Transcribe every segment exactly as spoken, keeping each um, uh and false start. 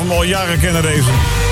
hem al jaren kennen, deze.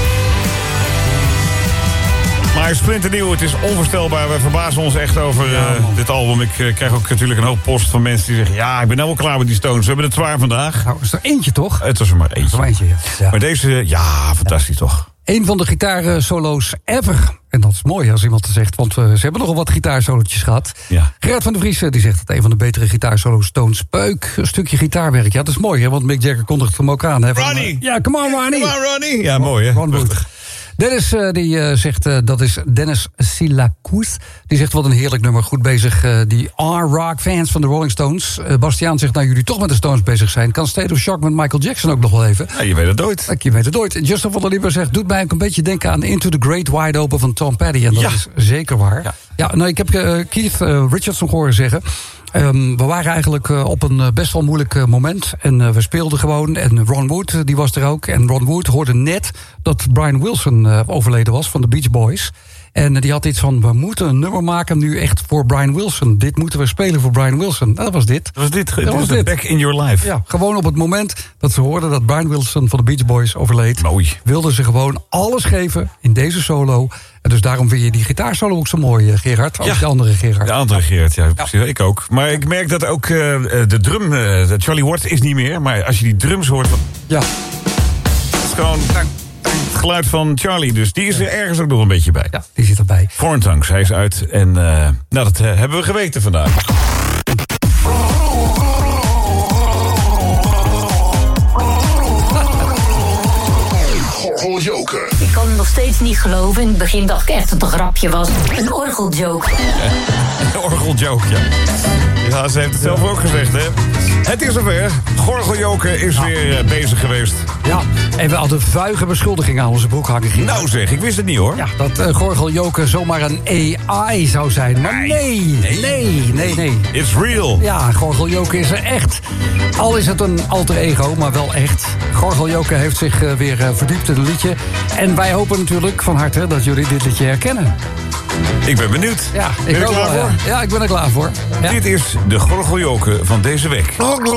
Maar hij is splinternieuw, het is onvoorstelbaar. Wij verbazen ons echt over uh, dit album. Ik uh, krijg ook natuurlijk een hoop post van mensen die zeggen... ja, ik ben nou wel klaar met die Stones. We hebben het zwaar vandaag. Nou, is er eentje, toch? Het was er maar eentje. Er maar eentje, ja. Ja. Maar deze, ja, fantastisch ja. toch? Een van de gitaarsolo's ever. En dat is mooi als iemand het zegt, want uh, ze hebben nogal wat gitaarsolootjes gehad. Ja. Gerard van der Vries die zegt dat een van de betere gitaarsolo's Stones. Peuk, een stukje gitaarwerk. Ja, dat is mooi, hè, want Mick Jagger kondigt hem ook aan. Hè, van, Ronnie! Uh, ja, come on, Ronnie! Come on, Ronnie! Ja, mooi, hè? Ron Dennis uh, die uh, zegt, uh, dat is Dennis Silacous. Die zegt, wat een heerlijk nummer, goed bezig. Uh, die R-Rock fans van de Rolling Stones. Uh, Bastiaan zegt, nou jullie toch met de Stones bezig zijn. Kan State of Shock met Michael Jackson ook nog wel even. Ja, je weet het nooit. Uh, je weet het nooit. Justin van der Lieber zegt, doet mij ook een beetje denken aan Into the Great Wide Open van Tom Petty. En dat ja. is zeker waar. Ja, ja nou, ik heb uh, Keith uh, Richardson horen zeggen... Um, we waren eigenlijk uh, op een uh, best wel moeilijk uh, moment. En uh, we speelden gewoon. En Ron Wood, uh, die was er ook. En Ron Wood hoorde net dat Brian Wilson uh, overleden was van de Beach Boys. En uh, die had iets van, we moeten een nummer maken nu echt voor Brian Wilson. Dit moeten we spelen voor Brian Wilson. Nou, dat was dit. Dat was dit. Dat dit was dit. Back in your life. Ja, gewoon op het moment dat ze hoorden dat Brian Wilson van de Beach Boys overleed. Mooi. Wilden ze gewoon alles geven in deze solo. En dus daarom vind je die gitaarsolo ook zo mooi, Gerard. Als ja. de andere Gerard. De andere Gerard, ja, precies. Ja. Ik ook. Maar ik merk dat ook uh, de drum... Uh, Charlie Watts is niet meer, maar als je die drums hoort... Ja. Het is gewoon... Het geluid van Charlie, dus die is er ergens ook nog een beetje bij. Ja, die zit erbij. Foreign Tongues, hij is uit. En uh, nou, dat uh, hebben we geweten vandaag. Orgeljoker. Ik kan het nog steeds niet geloven. In het begin dacht ik echt dat het een grapje was. Een orgeljoke. Een orgeljoke, ja. Ja, ze heeft het zelf ook gezegd, hè. Het is zover. Gorgeljoker is ja. weer uh, bezig geweest. Ja, en we hadden vuige beschuldigingen aan onze broek hangen. Nou zeg, ik wist het niet hoor. Ja, dat uh, Gorgeljoker zomaar een A I zou zijn. Maar nee, nee, nee, nee. nee. It's real. Ja, Gorgeljoker is er echt. Al is het een alter ego, maar wel echt. Gorgeljoker heeft zich uh, weer uh, verdiept in een liedje. En wij hopen natuurlijk van harte dat jullie dit liedje herkennen. Ik ben benieuwd. Ja, ik ben je er klaar wel, voor? Ja. ja, ik ben er klaar voor. Ja. Dit is de Gorgeljoker van deze week.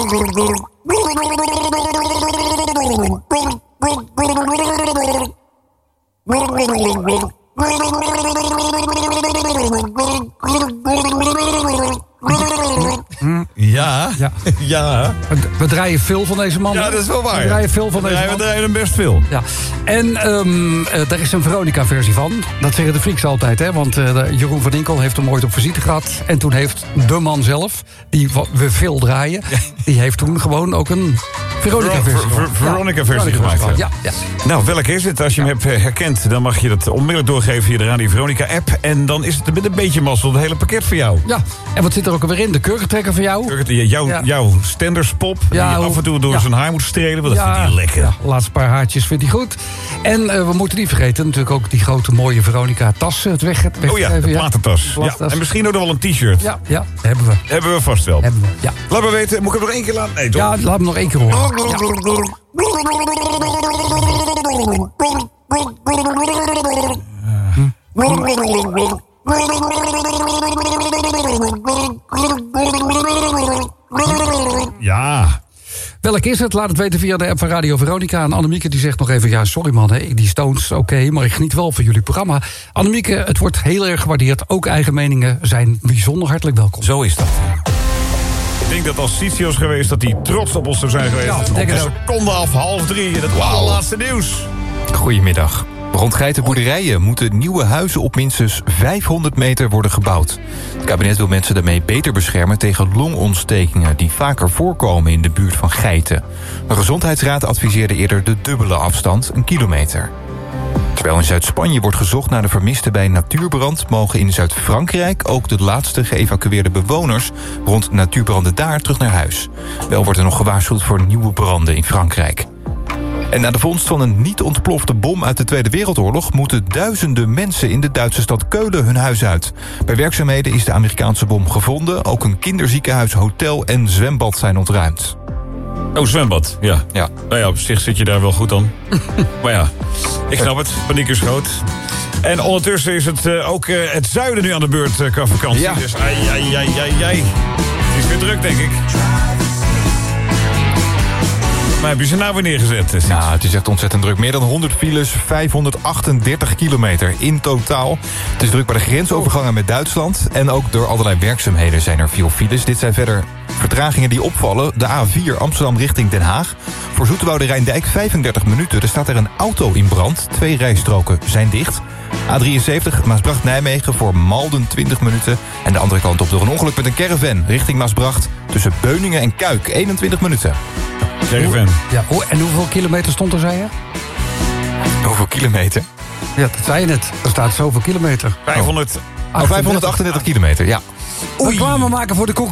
Ja, ja. ja. We draaien veel van deze man. Ja, dat is wel waar. We draaien veel van deze ja, man. We draaien hem best veel. Ja. En um, uh, er is een Veronica-versie van. Dat zeggen de freaks altijd, hè. Want uh, Jeroen van Dinkel heeft hem ooit op visite gehad. En toen heeft de man zelf, die we veel draaien... Ja. die heeft toen gewoon ook een Veronica-versie Ver, ver, Veronica-versie ja. gemaakt. Ja. Ja, ja. Nou, welke is het? Als je ja. hem hebt herkend, dan mag je dat onmiddellijk doorgeven via de Radio Veronica-app. En dan is het met een beetje mazzel het hele pakket voor jou. Ja, en wat zit er ook alweer in? De kurkentrekker voor jou? Kurkentrekker, jouw, ja. jouw Stenderspop, ja, die je af en toe door ja. zijn haar moet strelen. Want dat ja. vindt hij lekker. Ja, de laatste paar haartjes vindt hij goed. En uh, we moeten niet vergeten, natuurlijk ook die grote mooie Veronica-tas. Het weg, weg, oh ja, de platentas. Ja. Ja. En misschien ook nog wel een t-shirt. Ja, ja, hebben we. Hebben we vast wel. Hebben we, ja. Laat me weten, moet ik hem nog één keer laten? Nee, toch? Ja, laat hem nog één keer horen. Ja. Ja. Welk is het? Laat het weten via de app van Radio Veronica. En Annemieke die zegt nog even... ja, sorry man, hè, die Stones, oké... Okay, maar ik geniet wel van jullie programma. Annemieke, het wordt heel erg gewaardeerd. Ook eigen meningen zijn bijzonder hartelijk welkom. Zo is dat. Ik denk dat als Sitio's geweest... dat hij trots op ons zou zijn geweest. Ja, denk een seconde af, half drie. En het wow. allerlaatste nieuws. Goedemiddag. Rond geitenboerderijen moeten nieuwe huizen op minstens vijfhonderd meter worden gebouwd. Het kabinet wil mensen daarmee beter beschermen tegen longontstekingen... die vaker voorkomen in de buurt van geiten. De Gezondheidsraad adviseerde eerder de dubbele afstand, een kilometer. Terwijl in Zuid-Spanje wordt gezocht naar de vermisten bij een natuurbrand... mogen in Zuid-Frankrijk ook de laatste geëvacueerde bewoners... rond natuurbranden daar terug naar huis. Wel wordt er nog gewaarschuwd voor nieuwe branden in Frankrijk. En na de vondst van een niet ontplofte bom uit de Tweede Wereldoorlog... moeten duizenden mensen in de Duitse stad Keulen hun huis uit. Bij werkzaamheden is de Amerikaanse bom gevonden. Ook een kinderziekenhuis, hotel en zwembad zijn ontruimd. Oh, zwembad, ja. ja. Nou ja, op zich zit je daar wel goed aan. Maar ja, ik snap het. Paniek is groot. En ondertussen is het uh, ook uh, het zuiden nu aan de beurt uh, qua vakantie. Ja. Dus ai, ai, ai, ai, ai. Het is weer druk, denk ik. Maar heb je ze nou weer neergezet? Sinds? Nou, het is echt ontzettend druk. Meer dan honderd files, vijfhonderdachtendertig kilometer in totaal. Het is druk bij de grensovergangen met Duitsland. En ook door allerlei werkzaamheden zijn er veel files. Dit zijn verder vertragingen die opvallen. De A vier Amsterdam richting Den Haag. Voor Zoeterwoude Rijndijk vijfendertig minuten. Er staat er een auto in brand. Twee rijstroken zijn dicht. A drieënzeventig Maasbracht-Nijmegen voor Malden twintig minuten. En de andere kant op door een ongeluk met een caravan richting Maasbracht. Tussen Beuningen en Kuik eenentwintig minuten. Caravan. Ja, oh, en hoeveel kilometer stond er, zei je? Hoeveel kilometer? Ja, dat zei je net. Er staat zoveel kilometer. vijfhonderd. Oh, vijfhonderdachtendertig kilometer, ja. Reclame maken voor de